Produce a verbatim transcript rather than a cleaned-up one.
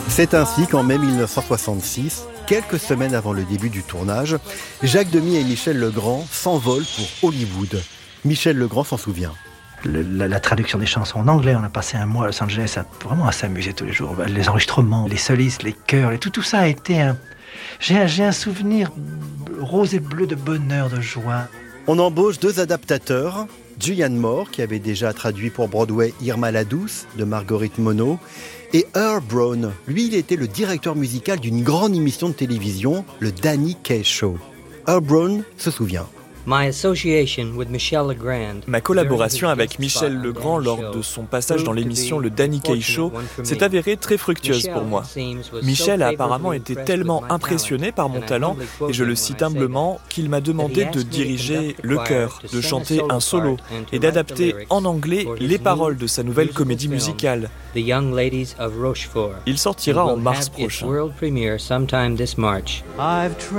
C'est ainsi qu'en mai dix-neuf cent soixante-six, quelques semaines avant le début du tournage, Jacques Demy et Michel Legrand s'envolent pour Hollywood. Michel Legrand s'en souvient. Le, la, la traduction des chansons en anglais, on a passé un mois à Los Angeles à, vraiment à s'amuser tous les jours. Les enregistrements, les solistes, les chœurs, et tout, tout ça a été un... J'ai, j'ai un souvenir rose et bleu de bonheur, de joie. On embauche deux adaptateurs, Julianne Moore, qui avait déjà traduit pour Broadway Irma la Douce de Marguerite Monod, et Earl Brown. Lui, il était le directeur musical d'une grande émission de télévision, le Danny Kaye Show. Earl Brown se souvient. Ma collaboration avec Michel Legrand lors de son passage dans l'émission Le Danny Kaye Show s'est avérée très fructueuse pour moi. Michel a apparemment été tellement impressionné par mon talent, et je le cite humblement, qu'il m'a demandé de diriger le chœur, de chanter un solo et d'adapter en anglais les paroles de sa nouvelle comédie musicale. Il sortira en mars prochain.